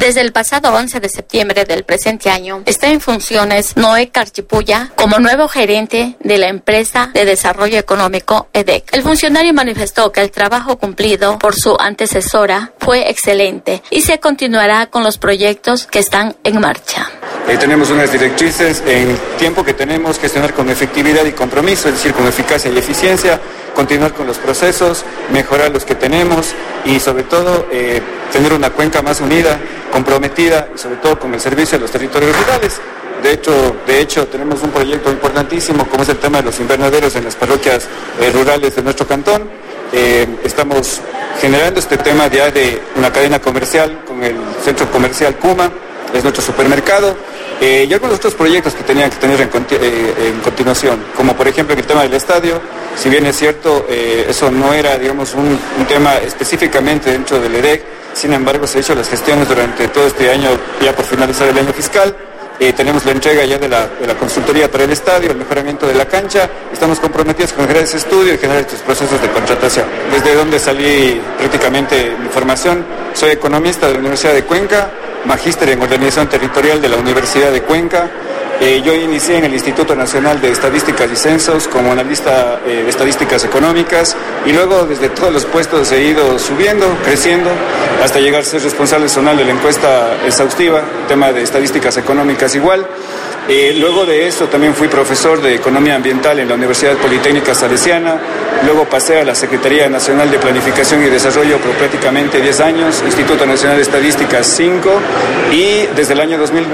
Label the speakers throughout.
Speaker 1: Desde el pasado 11 de septiembre del presente año, está en funciones Noé Carchipulla como nuevo gerente de la empresa de desarrollo económico EDEC. El funcionario manifestó que el trabajo cumplido por su antecesora fue excelente y se continuará con los proyectos que están en marcha.
Speaker 2: Tenemos unas directrices en el tiempo que tenemos, gestionar con efectividad y compromiso, es decir, con eficacia y eficiencia, continuar con los procesos, mejorar los que tenemos y sobre todo tener una cuenca más unida, comprometida y sobre todo con el servicio a los territorios rurales. De hecho, tenemos un proyecto importantísimo como es el tema de los invernaderos en las parroquias rurales de nuestro cantón. Estamos generando este tema ya de una cadena comercial con el centro comercial Cuma, es nuestro supermercado, y algunos otros proyectos que tenían que tener en continuación, como por ejemplo en el tema del estadio. Si bien es cierto, eso no era, digamos, un tema específicamente dentro del EDEC, sin embargo se han hecho las gestiones durante todo este año, ya por finalizar el año fiscal. Tenemos la entrega ya de la consultoría para el estadio, el mejoramiento de la cancha. Estamos comprometidos con generar ese estudio y generar estos procesos de contratación. Desde donde salí prácticamente mi formación, soy economista de la Universidad de Cuenca, magíster en organización territorial de la Universidad de Cuenca. Yo inicié en el Instituto Nacional de Estadísticas y Censos como analista de estadísticas económicas y luego desde todos los puestos he ido subiendo, creciendo, hasta llegar a ser responsable zonal de la encuesta exhaustiva, tema de estadísticas económicas igual. Luego de eso también fui profesor de Economía Ambiental en la Universidad Politécnica Salesiana, luego pasé a la Secretaría Nacional de Planificación y Desarrollo por prácticamente 10 años, Instituto Nacional de Estadísticas 5 y desde el año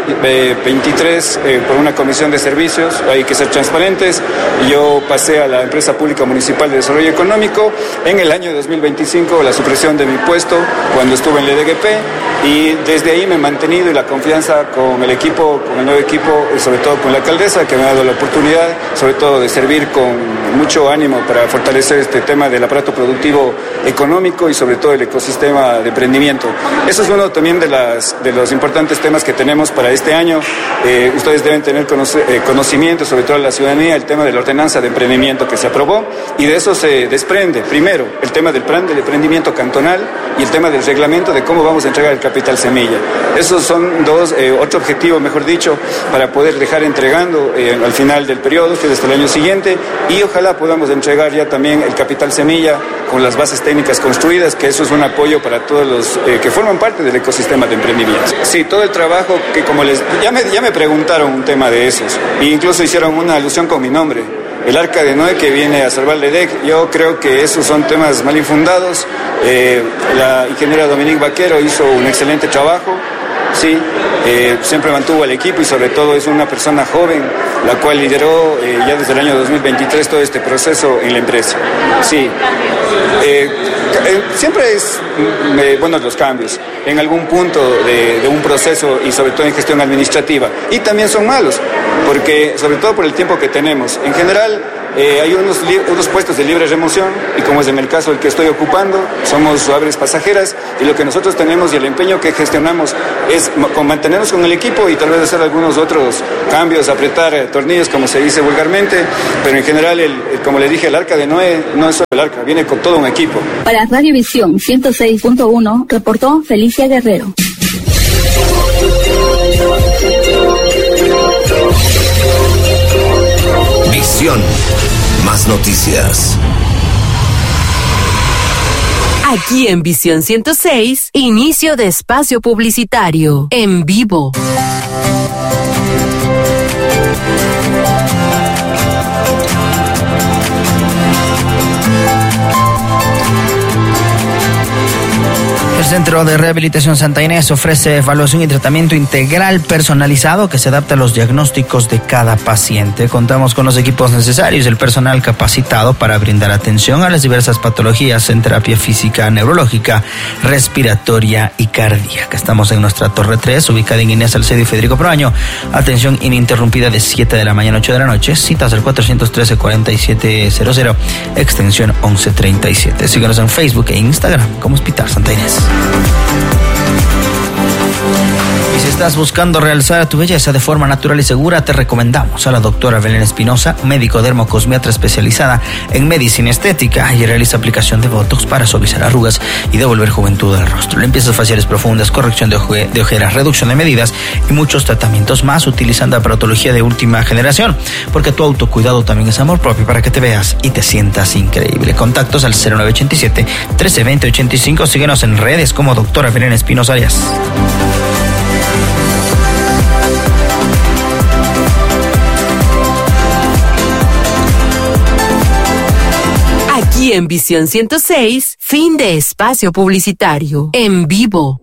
Speaker 2: 2023 por una comisión de servicios, hay que ser transparentes, yo pasé a la Empresa Pública Municipal de Desarrollo Económico en el año 2025, la supresión de mi puesto cuando estuve en la EDGP y desde ahí me he mantenido y la confianza con el equipo, con el nuevo equipo, sobre todo con la alcaldesa que me ha dado la oportunidad, sobre todo de servir con mucho ánimo para fortalecer este tema del aparato productivo económico y sobre todo el ecosistema de emprendimiento. Eso es uno también de los importantes temas que tenemos para este año. Ustedes deben tener conocimiento, sobre todo la ciudadanía, el tema de la ordenanza de emprendimiento que se aprobó y de eso se desprende, primero, el tema del plan del emprendimiento cantonal y el tema del reglamento de cómo vamos a entregar el capital semilla. Esos son otro objetivo, mejor dicho, para poder dejar entregando al final del periodo, que es hasta el año siguiente, y ojalá podamos entregar ya también el capital semilla con las bases técnicas construidas, que eso es un apoyo para todos los que forman parte del ecosistema de emprendimiento. Sí, todo el trabajo que ya me preguntaron un tema de esos, e incluso hicieron una alusión con mi nombre. El Arca de Noé que viene a salvar el EDEC, yo creo que esos son temas mal infundados. La ingeniera Dominique Vaquero hizo un excelente trabajo, sí, siempre mantuvo al equipo y sobre todo es una persona joven, la cual lideró ya desde el año 2023 todo este proceso en la empresa. Sí, siempre es buenos los cambios en algún punto de un proceso y sobre todo en gestión administrativa, y también son malos porque sobre todo por el tiempo que tenemos en general. Hay unos puestos de libre remoción y como es en el caso del que estoy ocupando, somos aves pasajeras y lo que nosotros tenemos y el empeño que gestionamos es mantenernos con el equipo y tal vez hacer algunos otros cambios, apretar tornillos como se dice vulgarmente, pero en general, como le dije, el Arca de Noé no es solo el Arca, viene con todo un equipo.
Speaker 3: Para Radio Visión 106.1 reportó Felicia Guerrero.
Speaker 4: Visión, más noticias.
Speaker 5: Aquí en Visión 106, inicio de espacio publicitario, en vivo.
Speaker 6: El Centro de Rehabilitación Santa Inés ofrece evaluación y tratamiento integral personalizado que se adapta a los diagnósticos de cada paciente. Contamos con los equipos necesarios y el personal capacitado para brindar atención a las diversas patologías en terapia física, neurológica, respiratoria y cardíaca. Estamos en nuestra Torre 3, ubicada en Inés Salcedo y Federico Proaño. Atención ininterrumpida de 7 de la mañana a 8 de la noche. Citas al 413-4700, extensión 1137. Síguenos en Facebook e Instagram como Hospital Santa Inés. Y si está ¿Estás buscando realzar tu belleza de forma natural y segura? Te recomendamos a la doctora Belén Espinosa, médico dermocosmiatra especializada en medicina estética y realiza aplicación de botox para suavizar arrugas y devolver juventud al rostro. Limpiezas faciales profundas, corrección de ojeras, reducción de medidas y muchos tratamientos más utilizando aparatología de última generación, porque tu autocuidado también es amor propio, para que te veas y te sientas increíble. Contactos al 0987 1320 85. Síguenos en redes como doctora Belén Espinosa Arias.
Speaker 5: Aquí en Visión 106, fin de espacio publicitario. En vivo.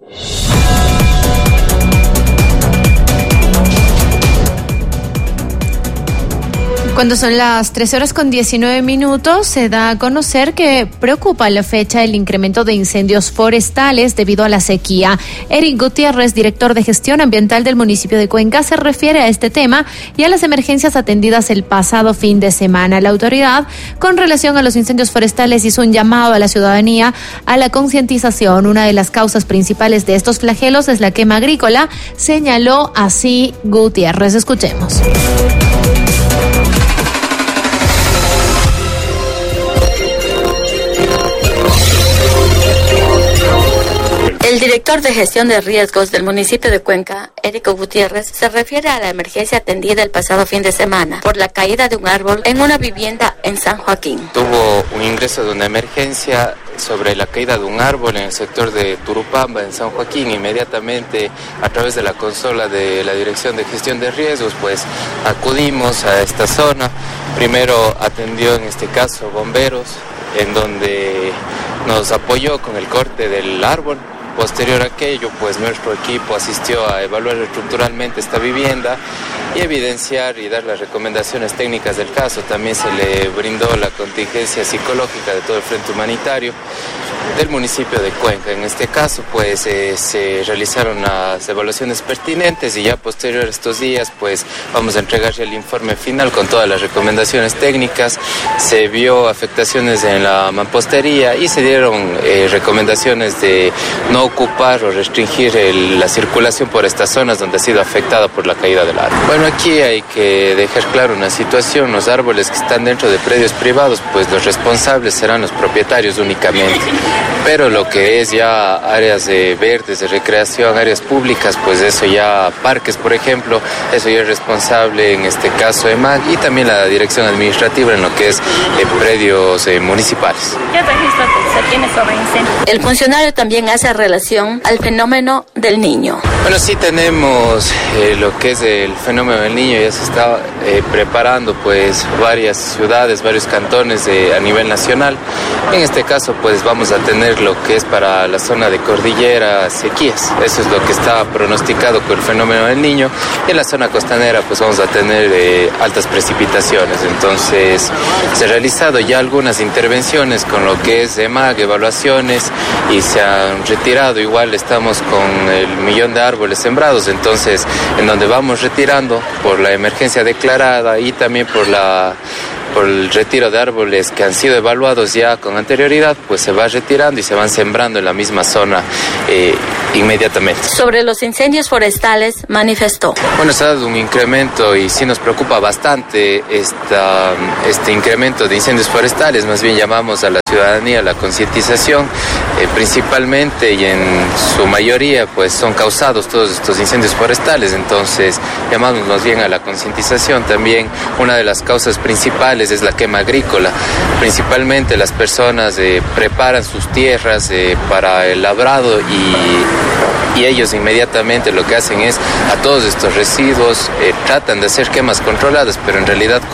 Speaker 7: Cuando son las 13:19, se da a conocer que preocupa a la fecha el incremento de incendios forestales debido a la sequía. Eric Gutiérrez, director de gestión ambiental del municipio de Cuenca, se refiere a este tema y a las emergencias atendidas el pasado fin de semana. La autoridad, con relación a los incendios forestales, hizo un llamado a la ciudadanía a la concientización. Una de las causas principales de estos flagelos es la quema agrícola, señaló así Gutiérrez. Escuchemos.
Speaker 1: El director de gestión de riesgos del municipio de Cuenca, Érico Gutiérrez, se refiere a la emergencia atendida el pasado fin de semana por la caída de un árbol en una vivienda en San Joaquín.
Speaker 8: Tuvo un ingreso de una emergencia sobre la caída de un árbol en el sector de Turupamba, en San Joaquín. Inmediatamente, a través de la consola de la Dirección de Gestión de Riesgos, pues acudimos a esta zona. Primero atendió en este caso bomberos, en donde nos apoyó con el corte del árbol. Posterior a aquello, pues nuestro equipo asistió a evaluar estructuralmente esta vivienda y evidenciar y dar las recomendaciones técnicas del caso. También se le brindó la contingencia psicológica de todo el Frente Humanitario del municipio de Cuenca. En este caso, pues se realizaron las evaluaciones pertinentes y ya posterior a estos días, pues vamos a entregar el informe final con todas las recomendaciones técnicas. Se vio afectaciones en la mampostería y se dieron recomendaciones de no ocupar o restringir la circulación por estas zonas donde ha sido afectada por la caída del árbol. Bueno, aquí hay que dejar claro una situación: los árboles que están dentro de predios privados, pues los responsables serán los propietarios únicamente, pero lo que es ya áreas verdes, de recreación, áreas públicas, pues eso ya, parques por ejemplo, eso ya es responsable en este caso EMAG y también la dirección administrativa en lo que es predios municipales.
Speaker 1: ¿Qué registro se tiene sobre incendios? El funcionario también hace relación al fenómeno del niño.
Speaker 8: Bueno, sí tenemos lo que es el fenómeno del niño. Ya se está preparando pues varias ciudades, varios cantones a nivel nacional. En este caso pues vamos a tener lo que es para la zona de cordillera sequías. Eso es lo que está pronosticado con el fenómeno del niño. Y en la zona costanera pues vamos a tener altas precipitaciones. Entonces se han realizado ya algunas intervenciones con lo que es EMAG, evaluaciones, y se han retirado. Igual estamos con el 1.000.000 de árboles sembrados, entonces en donde vamos retirando por la emergencia declarada y también por el retiro de árboles que han sido evaluados ya con anterioridad, pues se va retirando y se van sembrando en la misma zona inmediatamente.
Speaker 1: Sobre los incendios forestales, manifestó.
Speaker 8: Bueno, se ha dado un incremento y sí nos preocupa bastante este incremento de incendios forestales. Más bien llamamos a la ciudadanía a la concientización, principalmente y en su mayoría pues son causados todos estos incendios forestales, entonces llamamos más bien a la concientización. También una de las causas principales es la quema agrícola. Principalmente las personas preparan sus tierras para el labrado y ellos inmediatamente lo que hacen es a todos estos residuos tratan de hacer quemas controladas, pero en realidad